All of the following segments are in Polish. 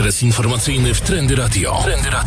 Ekspres informacyjny w Trendy Radio.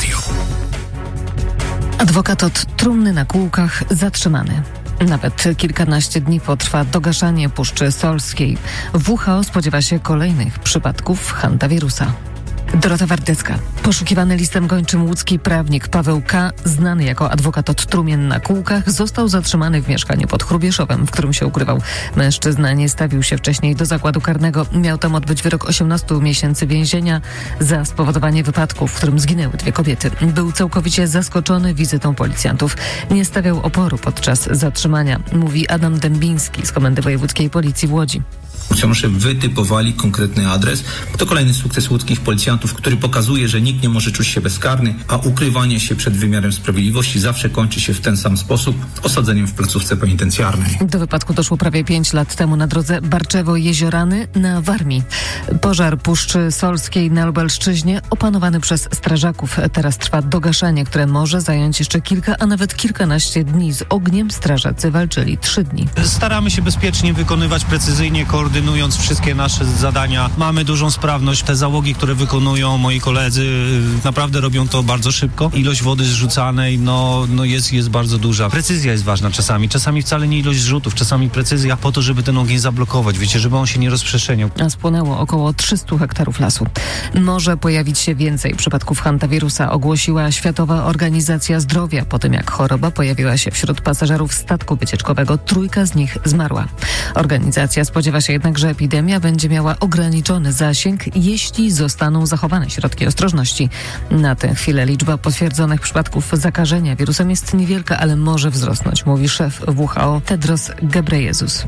Adwokat od trumny na kółkach zatrzymany. Nawet kilkanaście dni potrwa dogaszanie Puszczy Solskiej. WHO spodziewa się kolejnych przypadków hantawirusa. Dorota Wardecka. Poszukiwany listem gończym łódzki prawnik Paweł K., znany jako adwokat od trumien na kółkach, został zatrzymany w mieszkaniu pod Hrubieszowem, w którym się ukrywał. Mężczyzna nie stawił się wcześniej do zakładu karnego. Miał tam odbyć wyrok 18 miesięcy więzienia za spowodowanie wypadku, w którym zginęły 2 kobiety. Był całkowicie zaskoczony wizytą policjantów. Nie stawiał oporu podczas zatrzymania, mówi Adam Dębiński z Komendy Wojewódzkiej Policji w Łodzi. Funkcjonariusze wytypowali konkretny adres. To kolejny sukces łódzkich policjantów, który pokazuje, że nikt nie może czuć się bezkarny, a ukrywanie się przed wymiarem sprawiedliwości zawsze kończy się w ten sam sposób – osadzeniem w placówce penitencjarnej. Do wypadku doszło prawie 5 lat temu na drodze Barczewo-Jeziorany na Warmii. Pożar Puszczy Solskiej na Lubelszczyźnie opanowany przez strażaków. Teraz trwa dogaszanie, które może zająć jeszcze kilka, a nawet kilkanaście dni. Z ogniem strażacy walczyli 3 dni. Staramy się bezpiecznie wykonywać, precyzyjnie koordynując wszystkie nasze zadania. Mamy dużą sprawność. Te załogi, które wykonują moi koledzy, naprawdę robią to bardzo szybko. Ilość wody zrzucanej jest bardzo duża. Precyzja jest ważna czasami. Czasami wcale nie ilość zrzutów, czasami precyzja po to, żeby ten ogień zablokować. Wiecie, żeby on się nie rozprzestrzeniał. A spłonęło około 300 hektarów lasu. Może pojawić się więcej przypadków hantawirusa, ogłosiła Światowa Organizacja Zdrowia po tym, jak choroba pojawiła się wśród pasażerów statku wycieczkowego. 3 z nich zmarła. Organizacja spodziewa się jednak, że epidemia będzie miała ograniczony zasięg, jeśli zostaną zachowane środki ostrożności. Na tę chwilę liczba potwierdzonych przypadków zakażenia wirusem jest niewielka, ale może wzrosnąć, mówi szef WHO Tedros Ghebreyesus.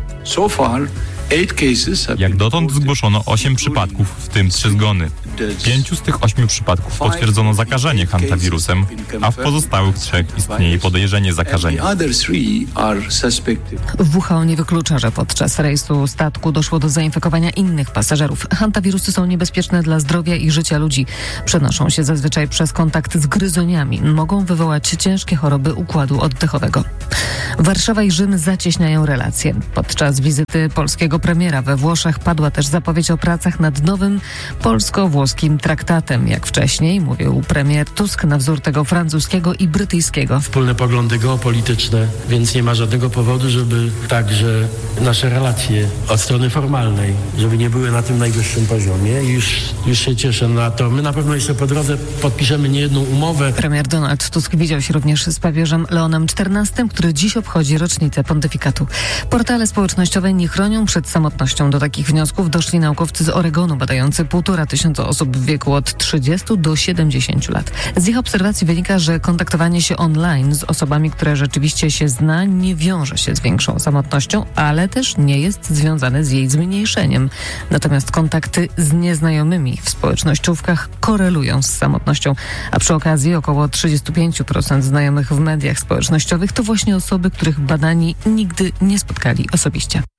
Jak dotąd zgłoszono 8 przypadków, w tym 3 zgony. 5 z tych 8 przypadków potwierdzono zakażenie hantawirusem, a w pozostałych 3 istnieje podejrzenie zakażenia. WHO nie wyklucza, że podczas rejsu statku doszło do zainfekowania innych pasażerów. Hantawirusy są niebezpieczne dla zdrowia i życia ludzi. Przenoszą się zazwyczaj przez kontakt z gryzoniami. Mogą wywołać ciężkie choroby układu oddechowego. Warszawa i Rzym zacieśniają relacje. Podczas wizyty polskiego premiera we Włoszech padła też zapowiedź o pracach nad nowym polsko-włoskim traktatem. Jak wcześniej mówił premier Tusk, na wzór tego francuskiego i brytyjskiego. Wspólne poglądy geopolityczne, więc nie ma żadnego powodu, żeby także nasze relacje od strony formalnej, żeby nie były na tym najwyższym poziomie. Już się cieszę na to. My na pewno jeszcze po drodze podpiszemy niejedną umowę. Premier Donald Tusk widział się również z papieżem Leonem XIV, który dziś obchodzi rocznicę pontyfikatu. Portale społecznościowe nie chronią przed samotnością. Do takich wniosków doszli naukowcy z Oregonu, badający 1500 osób w wieku od 30 do 70 lat. Z ich obserwacji wynika, że kontaktowanie się online z osobami, które rzeczywiście się zna, nie wiąże się z większą samotnością, ale też nie jest związane z jej zmniejszeniem. Natomiast kontakty z nieznajomymi w społecznościówkach korelują z samotnością, a przy okazji około 35% znajomych w mediach społecznościowych to właśnie osoby, których badani nigdy nie spotkali osobiście.